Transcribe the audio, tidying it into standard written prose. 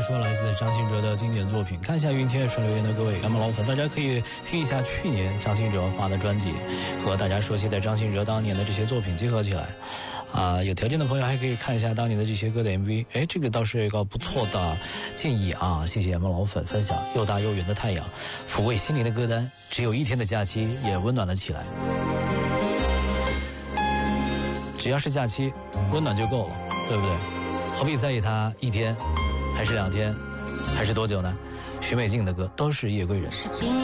说来自张信哲的经典作品。看一下云前纯留言的各位 M 老粉，大家可以听一下去年张信哲发的专辑，和大家说现在张信哲当年的这些作品结合起来。有条件的朋友还可以看一下当年的这些歌的 MV。这个倒是一个不错的建议啊！谢谢 M 老粉分享。又大又圆的太阳，抚慰心灵的歌单，只有一天的假期也温暖了起来。只要是假期，温暖就够了，对不对？何必在意它一天，还是2天，还是多久呢？许美静的歌都是夜归人。